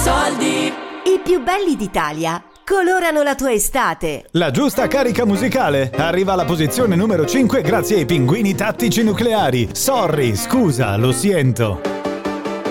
soldi. I più belli d'Italia colorano la tua estate. La giusta carica musicale arriva alla posizione numero 5 grazie ai Pinguini Tattici Nucleari. Sorry, scusa, lo siento.